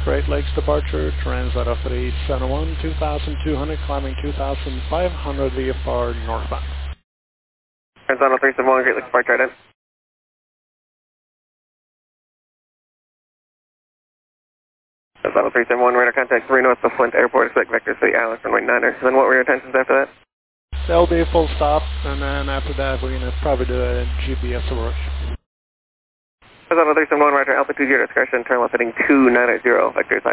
Great Lakes departure, transit of 371, 2,200, climbing 2,500 VFR northbound. Horizontal 371, Great Lakes departure, right in. Horizontal 371, radar contact 3 north of Flint Airport, expect vector 3 Alex, runway 9er. Then what were your intentions after that? That'll be a full stop, and then after that we're going to probably do a GPS approach. Horizontal 371, roger, Alpha 20 discretion, turn left heading 290, vector